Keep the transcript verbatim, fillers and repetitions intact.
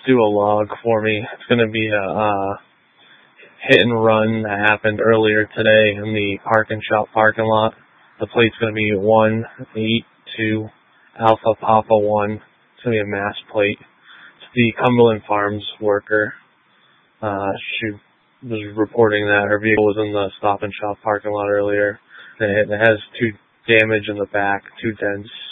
do a log for me. It's going to be a uh, hit and run that happened earlier today in the Park and Shop parking lot. The plate's going to be one eight two Alpha Papa one. It's going to be a mass plate. It's the Cumberland Farms worker. Uh, she was reporting that her vehicle was in the Stop and Shop parking lot earlier. And it has two damage in the back, two dents.